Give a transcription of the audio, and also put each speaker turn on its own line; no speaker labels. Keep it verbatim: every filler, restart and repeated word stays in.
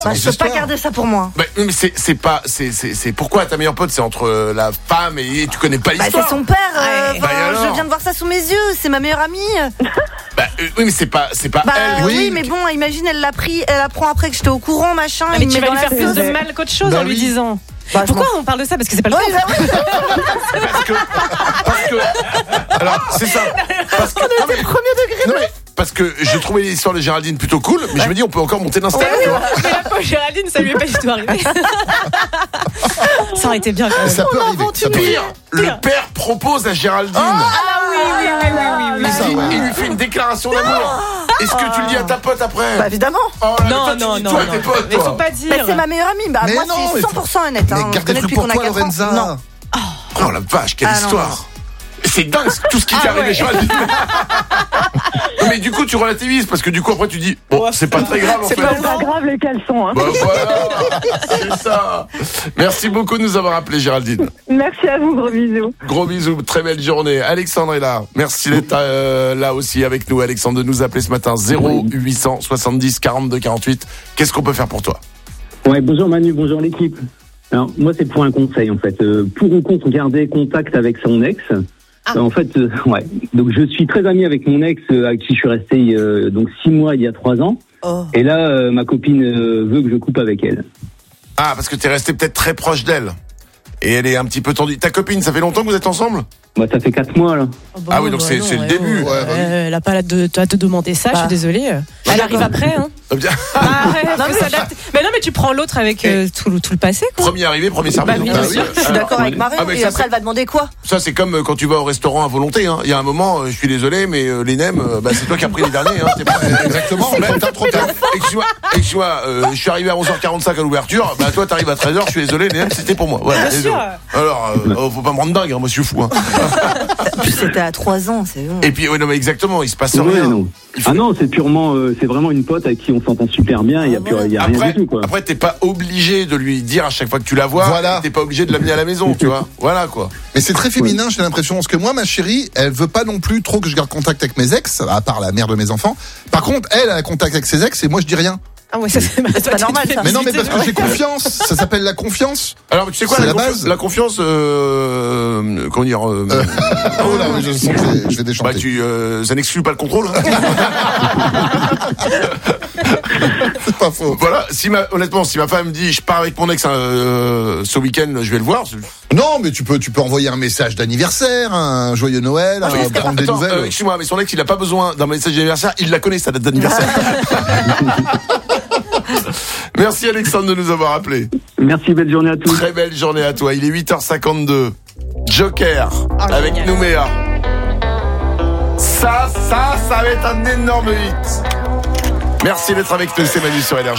Bah, je peux pas garder ça pour moi.
Bah, mais c'est, c'est pas, c'est, c'est, c'est pourquoi ta meilleure pote, c'est entre la femme et tu connais pas l'histoire.
Bah, c'est son père. Euh,
ouais. bah,
je viens de voir ça sous mes yeux. C'est ma meilleure amie.
Bah, euh, oui, mais c'est pas, c'est pas
bah,
elle.
Oui, oui, mais bon, imagine, elle l'a pris, elle apprend après que j'étais au courant, machin.
Ah, mais tu vas lui faire plus de mal qu'autre chose bah, en lui oui. disant. Bah, Pourquoi on parle de ça? Parce que c'est pas le
ouais,
cas.
Bah, oui.
parce que, parce que, alors c'est ça. Parce que,
on était premier degré.
Non, mais, parce que j'ai trouvé l'histoire de Géraldine plutôt cool, mais ouais. je me dis on peut encore monter l'insta.
Ouais, tu vois. Mais la pauvre Géraldine, ça lui est pas du tout arrivé. Ça aurait été bien quand même.
Ça peut arriver. Ça peut
pire, le père propose à Géraldine.
Oh, ah oui, oui, oui, oui, oui, oui.
Il, ça, ouais. il lui fait une déclaration d'amour. Est-ce que tu le dis à ta pote après?
Bah évidemment.
Oh, là,
non,
toi,
non,
dis,
non,
toi,
non.
Tes potes,
mais faut pas dire.
Bah, c'est ma meilleure amie. Bah
mais
moi
non,
c'est cent pour cent honnête.
Mais
hein.
garde des trucs pour toi, Lorenza.
Non.
Oh, oh la vache, quelle
ah,
histoire.
Non.
C'est dingue tout ce qui t'est ah, arrivé, ouais. Géraldine. Non, mais du coup, tu relativises parce que du coup, après, tu dis bon, c'est pas très grave en
c'est
fait.
C'est pas, pas grave les caleçons. Hein.
Bah voilà, c'est ça. Merci beaucoup de nous avoir appelé, Géraldine.
Merci à vous, gros bisous.
Gros bisous, très belle journée. Alexandre est là. Merci d'être euh, là aussi avec nous, Alexandre, de nous appeler ce matin. zéro huit cent soixante-dix quarante-deux quarante-huit. Qu'est-ce qu'on peut faire pour toi?
Ouais, bonjour Manu, bonjour l'équipe. Alors, moi, c'est pour un conseil, en fait. Euh, pour ou contre garder contact avec son ex. Ah. En fait, euh, ouais. Donc, je suis très ami avec mon ex, euh, avec qui je suis resté euh, donc six mois il y a trois ans. Oh. Et là, euh, ma copine euh, veut que je coupe avec elle.
Ah, parce que t'es resté peut-être très proche d'elle. Et elle est un petit peu tendue. Ta copine, ça fait longtemps que vous êtes ensemble?
Bah, ça fait quatre mois, là.
Oh bah,
ah oui, donc bah c'est, non, c'est le début.
Ouais, ouais, bah, euh, elle a pas à te, à te demander ça, bah. je suis désolée. Elle
bah,
arrive bah. après, hein.
Ah,
ouais, non, mais, mais non, mais tu prends l'autre avec euh, tout, tout le passé, quoi.
Premier arrivé, premier servi.
Bah, bien
ah,
sûr.
oui.
Je suis d'accord avec Marie. Ah, et ça, après, c'est... elle va demander quoi? Ça,
c'est comme quand tu vas au restaurant à volonté. Hein. Il y a un moment, je suis désolé, mais euh, les nems, euh, bah, c'est toi qui as pris les derniers. Hein. T'es pas...
Exactement.
Trop tard, trop tard. Excuse-moi, excuse-moi euh, je suis arrivé à onze heures quarante-cinq à l'ouverture. Bah, toi, t'arrives à treize heures. Je suis désolé, les nems, c'était pour moi. Voilà.
Bien sûr.
Alors, euh, oh, faut pas me rendre dingue. Hein, moi, je suis fou. Hein.
Puis c'était à trois ans, c'est bon.
Et puis, oui, non, mais exactement, il se passe
ouais,
rien.
Non. Faut... Ah non, c'est purement, euh, c'est vraiment une pote avec qui on s'entend super bien. Il y a, plus, y a
après,
rien du tout, quoi.
Après, t'es pas obligé de lui dire à chaque fois que tu la vois.
Voilà.
T'es pas obligé de l'amener à la maison, tu vois. Voilà, quoi.
Mais c'est très féminin, j'ai l'impression. Parce que moi, ma chérie, elle veut pas non plus trop que je garde contact avec mes ex, à part la mère de mes enfants. Par contre, elle a contact avec ses ex et moi, je dis rien.
Ah ouais, ça c'est,
c'est pas normal ça.
Mais non, mais parce que j'ai confiance. Ça s'appelle la confiance.
Alors, tu sais quoi,
c'est
la,
la
confi-
base.
La confiance, euh, comment dire euh,
euh, Oh là, je sens que je vais, je vais déchanter.
Bah, tu, euh, ça n'exclut pas le contrôle. Hein.
C'est pas faux.
Voilà, si ma, honnêtement, si ma femme me dit, je pars avec mon ex euh, ce week-end, je vais le voir.
Non, mais tu peux, tu peux envoyer un message d'anniversaire, un joyeux Noël, ah, un, prendre des
attends,
nouvelles.
Euh, excuse-moi, mais son ex, il a pas besoin d'un message d'anniversaire, il la connaît sa date d'anniversaire. Merci Alexandre de nous avoir appelés.
Merci, belle journée à tous.
Très belle journée à toi. Il est huit heures cinquante-deux. Joker
oh,
avec
génial.
Nouméa. Ça, ça, ça va être un énorme hit. Merci d'être avec nous, c'est Manu sur Énergie.